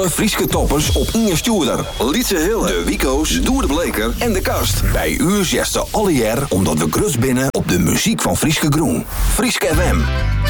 Alle Frieske toppers op Inge Stoerder, Lietse Hille, de Wico's, Doer de Bleker en de Kast. Bij u zesten alle jaar omdat we grut binnen op de muziek van Frieske Groen. Frieske FM.